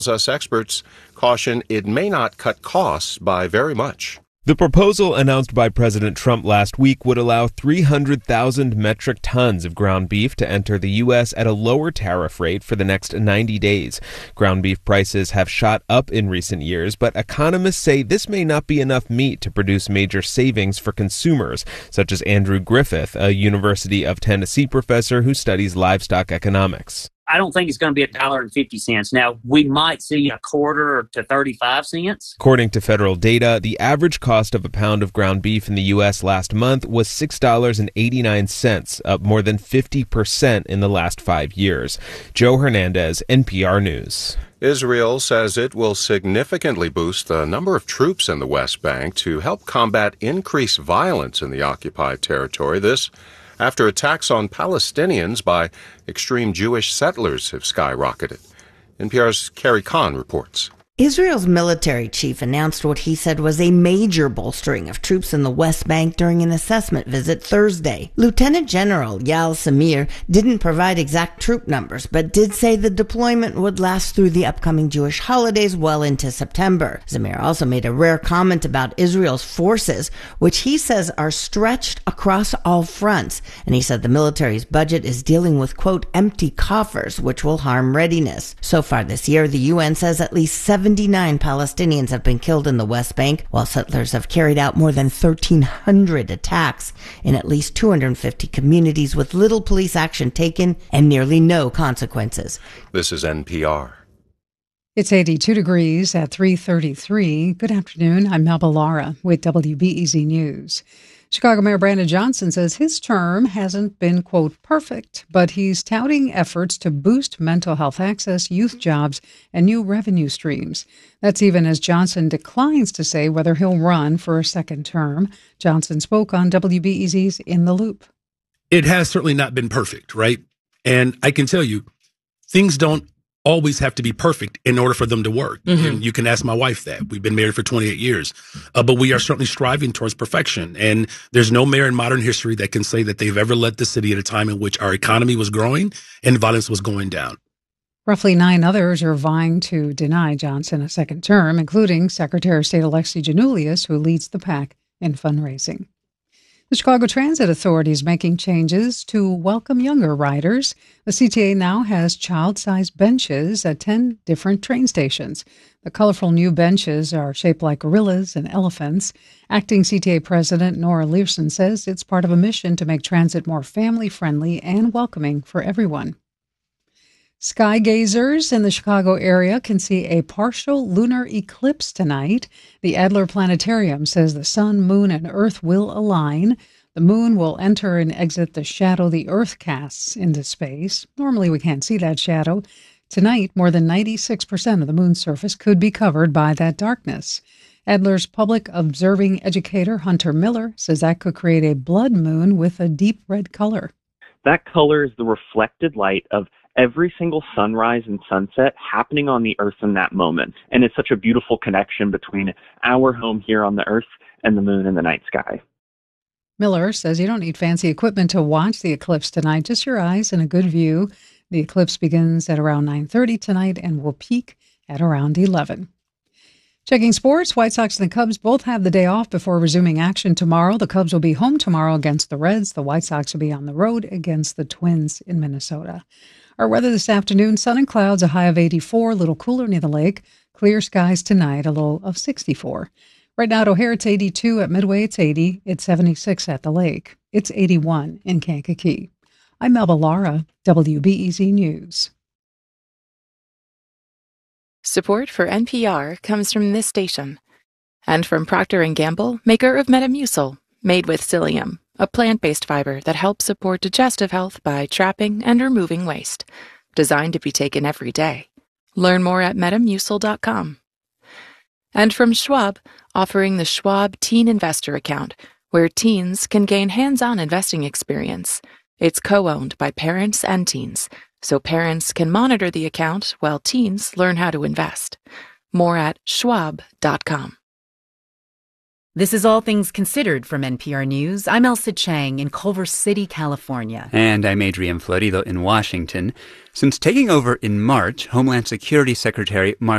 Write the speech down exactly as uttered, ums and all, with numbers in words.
Us experts caution it may not cut costs by very much. The proposal announced by President Trump last week would allow three hundred thousand metric tons of ground beef to enter the U S at a lower tariff rate for the next ninety days. Ground beef prices have shot up in recent years, but economists say this may not be enough meat to produce major savings for consumers, such as Andrew Griffith, a University of Tennessee professor who studies livestock economics. I don't think it's going to be a dollar and fifty cents. Now, we might see a quarter to thirty-five cents. According to federal data, the average cost of a pound of ground beef in the U S last month was six dollars and eighty-nine cents, up more than fifty percent in the last five years. Joe Hernandez, N P R News. Israel says it will significantly boost the number of troops in the West Bank to help combat increased violence in the occupied territory. This after attacks on Palestinians by extreme Jewish settlers have skyrocketed. N P R's Carrie Kahn reports. Israel's military chief announced what he said was a major bolstering of troops in the West Bank during an assessment visit Thursday. Lieutenant General Yael Samir didn't provide exact troop numbers, but did say the deployment would last through the upcoming Jewish holidays well into September. Samir also made a rare comment about Israel's forces, which he says are stretched across all fronts. And he said the military's budget is dealing with, quote, empty coffers, which will harm readiness. So far this year, the U N says at least seventy-nine Palestinians have been killed in the West Bank, while settlers have carried out more than thirteen hundred attacks in at least two hundred fifty communities with little police action taken and nearly no consequences. This is N P R. It's eighty-two degrees at three thirty-three. Good afternoon. I'm Melba Lara with W B E Z News. Chicago Mayor Brandon Johnson says his term hasn't been, quote, perfect, but he's touting efforts to boost mental health access, youth jobs, and new revenue streams. That's even as Johnson declines to say whether he'll run for a second term. Johnson spoke on W B E Z's In the Loop. It has certainly not been perfect, right? And I can tell you, things don't always have to be perfect in order for them to work. Mm-hmm. And you can ask my wife that. We've been married for twenty-eight years. Uh, but we are certainly striving towards perfection. And there's no mayor in modern history that can say that they've ever led the city at a time in which our economy was growing and violence was going down. Roughly nine others are vying to deny Johnson a second term, including Secretary of State Alexi Giannoulias, who leads the pack in fundraising. The Chicago Transit Authority is making changes to welcome younger riders. The C T A now has child-sized benches at ten different train stations. The colorful new benches are shaped like gorillas and elephants. Acting C T A President Nora Learson says it's part of a mission to make transit more family-friendly and welcoming for everyone. Sky gazers in the Chicago area can see a partial lunar eclipse tonight. The Adler Planetarium says the sun, moon, and earth will align. The moon will enter and exit the shadow the earth casts into space. Normally we can't see that shadow. Tonight, more than ninety-six percent of the moon's surface could be covered by that darkness. Adler's public observing educator Hunter Miller says that could create a blood moon with a deep red color. That color is the reflected light of every single sunrise and sunset happening on the earth in that moment. And it's such a beautiful connection between our home here on the earth and the moon in the night sky. Miller says you don't need fancy equipment to watch the eclipse tonight, just your eyes and a good view. The eclipse begins at around nine thirty tonight and will peak at around eleven. Checking sports, White Sox and the Cubs both have the day off before resuming action tomorrow. The Cubs will be home tomorrow against the Reds. The White Sox will be on the road against the Twins in Minnesota. Our weather this afternoon, sun and clouds, a high of eighty-four, a little cooler near the lake. Clear skies tonight, a low of sixty-four. Right now at O'Hare, it's eighty-two. At Midway, it's eighty. It's seventy-six at the lake. It's eighty-one in Kankakee. I'm Melba Lara, W B E Z News. Support for N P R comes from this station and from Procter and Gamble, maker of Metamucil, made with psyllium, a plant-based fiber that helps support digestive health by trapping and removing waste. Designed to be taken every day. Learn more at metamucil dot com. And from Schwab, offering the Schwab Teen Investor Account, where teens can gain hands-on investing experience. It's co-owned by parents and teens, so parents can monitor the account while teens learn how to invest. More at schwab dot com. This is All Things Considered from N P R News. I'm Elsa Chang in Culver City, California. And I'm Adrian Florido in Washington. Since taking over in March, Homeland Security Secretary Mark